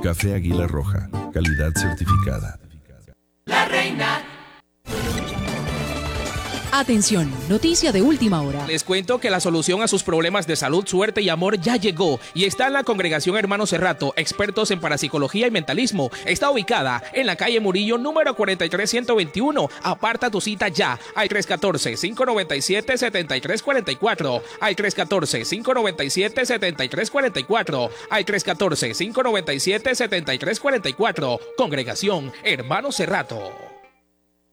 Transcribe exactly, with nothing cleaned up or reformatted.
Café Águila Roja, calidad certificada. La Reina. Atención, noticia de última hora. Les cuento que la solución a sus problemas de salud, suerte y amor ya llegó y está en la Congregación Hermano Cerrato, expertos en parapsicología y mentalismo. Está ubicada en la calle Murillo, número cuarenta y tres ciento veintiuno. Aparta tu cita ya al tres uno cuatro, cinco nueve siete, siete tres cuatro cuatro, al tres uno cuatro, cinco nueve siete, siete tres cuatro cuatro, al tres uno cuatro, cinco nueve siete, siete tres cuatro cuatro. Congregación Hermano Cerrato.